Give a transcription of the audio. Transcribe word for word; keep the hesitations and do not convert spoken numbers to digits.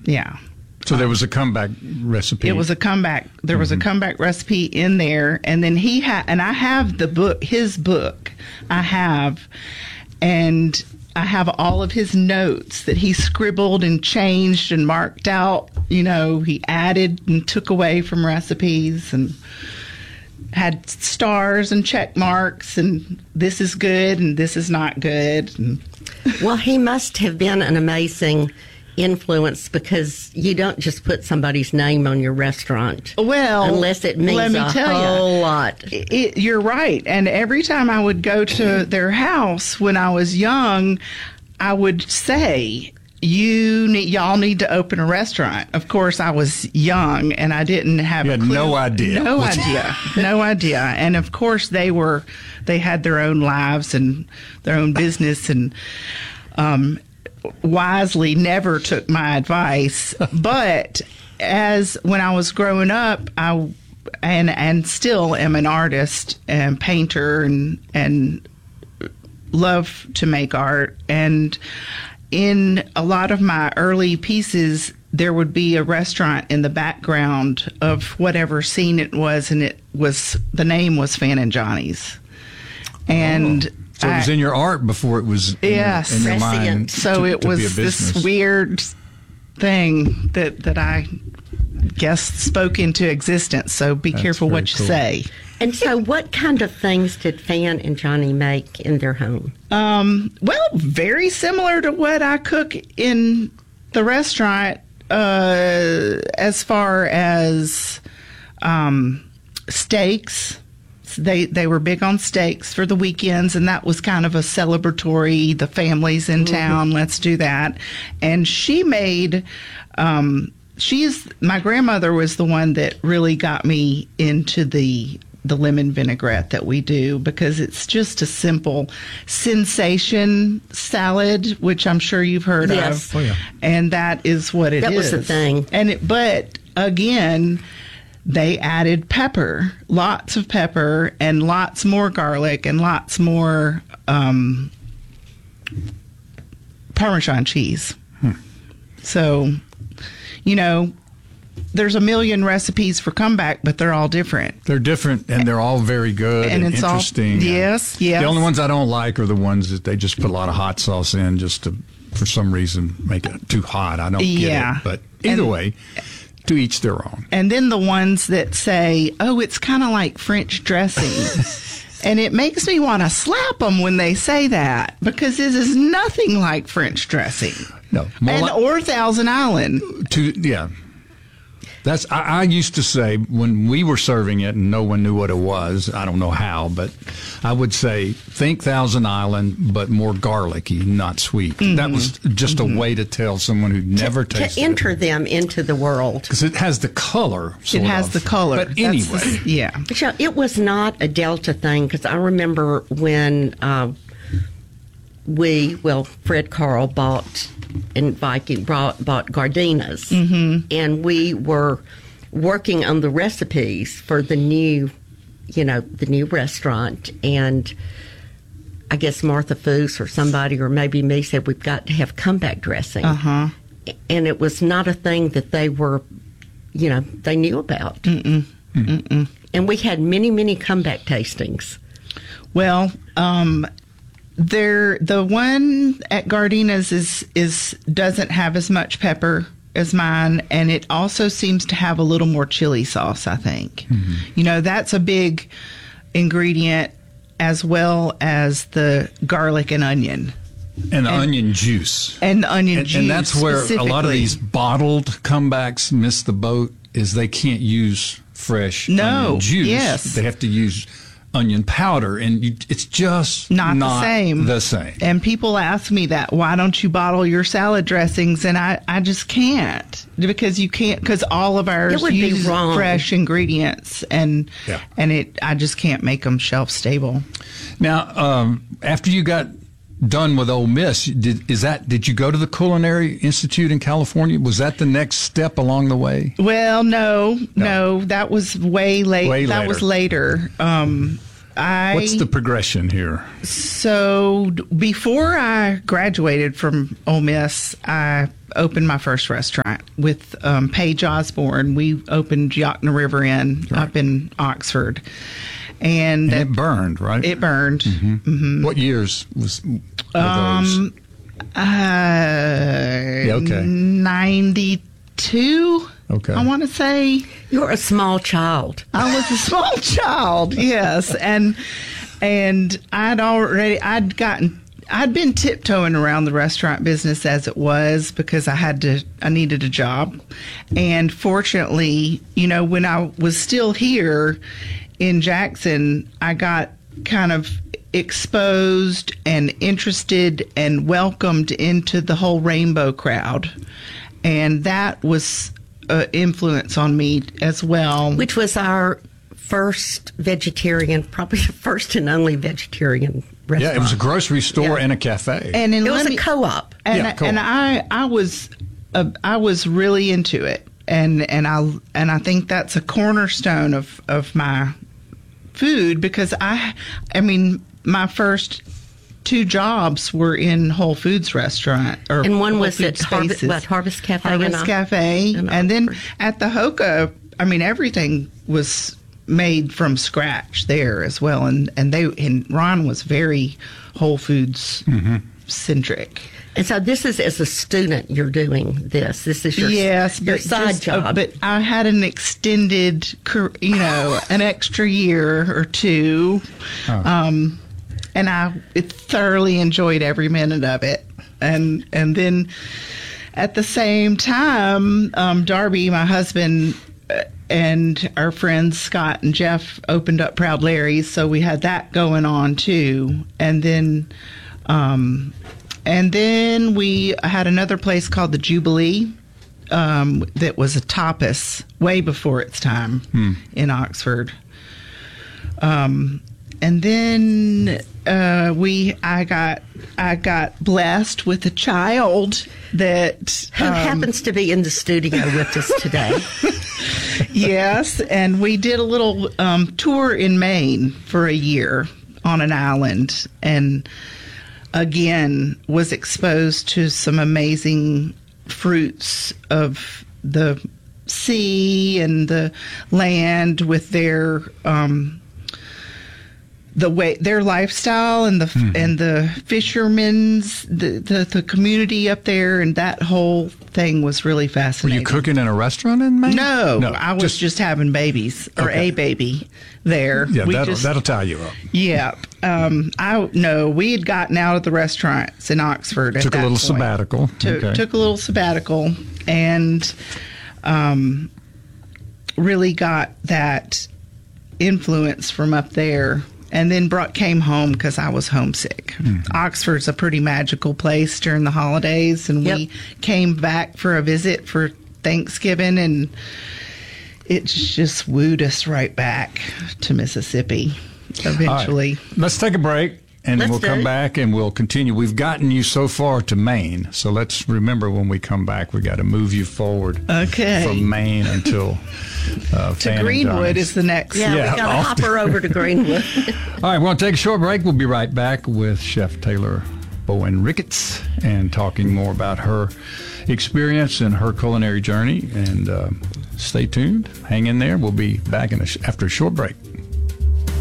Yeah. So there was a comeback recipe. It was a comeback. There was mm-hmm. a comeback recipe in there, and then he had, and I have the book, his book. I have, and I have all of his notes that he scribbled and changed and marked out. You know, he added and took away from recipes, and had stars and check marks, and this is good and this is not good. And well, he must have been an amazing influence, because you don't just put somebody's name on your restaurant. Well, unless it means let me a tell whole you, lot. It, you're right. And every time I would go to their house when I was young, I would say, you need, y'all need to open a restaurant. Of course, I was young and I didn't have you a had clue. no idea. No idea. No idea. And of course, they were, they had their own lives and their own business, and um, wisely never took my advice. But as when I was growing up, I and and still am an artist and painter, and and love to make art. And in a lot of my early pieces, there would be a restaurant in the background of whatever scene it was, and it was, the name was Fan and Johnny's. And oh. So it was in your art before it was in, yes. your, in your mind. So to, it to was this weird thing that, that I guess spoke into existence. So be That's careful what you cool. say. And so what kind of things did Fan and Johnny make in their home? Um, well, very similar to what I cook in the restaurant, uh, as far as um, steaks. They they were big on steaks for the weekends, and that was kind of a celebratory, the family's in mm-hmm. town, let's do that. And she made, um, she's, my grandmother was the one that really got me into the the lemon vinaigrette that we do, because it's just a simple sensation salad, which I'm sure you've heard yes. of. Oh, yeah. And that is what it that is. That was the thing. And it, but again, they added pepper, lots of pepper, and lots more garlic, and lots more um, Parmesan cheese. Hmm. So, you know, there's a million recipes for comeback, but they're all different. They're different, and they're all very good and, and it's interesting. All, yes, yes. The only ones I don't like are the ones that they just put a lot of hot sauce in just to, for some reason, make it too hot. I don't get yeah. it. But either and, way, to each their own. And then the ones that say, oh, it's kind of like French dressing. And it makes me want to slap them when they say that, because it is nothing like French dressing. No. And like, or Thousand Island. To, yeah. That's I, I used to say when we were serving it and no one knew what it was. I don't know how, but I would say think Thousand Island, but more garlicky, not sweet. Mm-hmm. That was just mm-hmm. a way to tell someone who'd never to, tasted to enter it. them into the world, because it has the color. Sort it has of. the color. But anyway, the, yeah. So it was not a Delta thing, because I remember when uh, we, well, Fred Carl bought. And Viking brought, bought Gardina's, mm-hmm. and we were working on the recipes for the new, you know, the new restaurant. And I guess Martha Foose or somebody, or maybe me, said we've got to have comeback dressing. Uh-huh. And it was not a thing that they were, you know, they knew about. Mm-mm. Mm-mm. And we had many, many comeback tastings. Well, um, There, the one at Gardina's is is doesn't have as much pepper as mine, and it also seems to have a little more chili sauce, I think. Mm-hmm. You know, that's a big ingredient, as well as the garlic and onion. And the and, onion juice. And the onion and, juice. And that's where a lot of these bottled comebacks miss the boat, is they can't use fresh no, onion juice. Yes. They have to use onion powder, and you, it's just not, not the same. the same. And people ask me that, why don't you bottle your salad dressings? And I, I just can't, because you can't, because all of ours use fresh ingredients, and yeah. and it I just can't make them shelf stable. Now, um, after you got done with Ole Miss, did is that did you go to the Culinary Institute in California? Was that the next step along the way? Well, no, no, no that was way late. Way that later. was later. Um, I What's the progression here? So d- before I graduated from Ole Miss, I opened my first restaurant with um, Paige Osborne. We opened Yakna River Inn Right. up in Oxford, and, And it burned, right? it burned. Mm-hmm. What years was were those? Um, Uh, okay. ninety-two. Okay. I want to say. You're a small child. I was a small child, yes, and and I'd already I'd gotten I'd been tiptoeing around the restaurant business as it was because I had to I needed a job, and fortunately, you know, when I was still here in Jackson, I got kind of exposed and interested and welcomed into the whole rainbow crowd, and that was uh, influence on me as well. Which was our first vegetarian, probably the first and only vegetarian restaurant. Yeah, it was a grocery store Yeah. and a cafe. And in It was let a me- co-op. and Yeah, I, co-op. and I I was uh, I was really into it, and and I and I think that's a cornerstone of of my food because I I mean my first two jobs were in Whole Foods restaurant or And one Whole was at Foods Harvest, Spaces. what, Harvest Cafe? Harvest in O- Cafe, in and then Oxford. at the Hoka, I mean everything was made from scratch there as well, and and they and Ron was very Whole Foods centric. And so this is as a student you're doing this. This is your, Yes, your but side just, uh, job. but I had an extended, car- you know, an extra year or two, um, and I it thoroughly enjoyed every minute of it. And and then at the same time, um, Darby, my husband, uh, and our friends Scott and Jeff opened up Proud Larry's, so we had that going on too. And then. Um, And then we had another place called the Jubilee um, that was a tapas way before its time in Oxford. Um, and then uh, we, I got, I got blessed with a child that Who um, happens to be in the studio with us today? yes, and we did a little um, tour in Maine for a year on an island, and again was exposed to some amazing fruits of the sea and the land with their um, the way their lifestyle and the and the fishermen's the, the the community up there, and that whole thing was really Were fascinating. you cooking in a restaurant in Maine? No, I was just, having babies or Okay. a baby there. Yeah, We that'll, just- that'll tie you up. yeah. Um, I no, we had gotten out of the restaurants in Oxford. At Took a that little point. sabbatical. Took, Okay. took a little sabbatical, and um, really got that influence from up there. And then brought came home because I was homesick. Mm-hmm. Oxford's a pretty magical place during the holidays, and Yep. we came back for a visit for Thanksgiving, and it just wooed us right back to Mississippi. Eventually, All right. Let's take a break, and Let's we'll do come it. back and we'll continue. We've gotten you so far to Maine, so let's remember when we come back, we got to move you forward Okay. from Maine until uh, to Greenwood is the next. Yeah, Yeah, we got to off hop the- her over to Greenwood. All right, we're going to take a short break. We'll be right back with Chef Taylor Bowen Ricketts and talking more about her experience and her culinary journey. And uh, stay tuned. Hang in there. We'll be back in a sh- after a short break.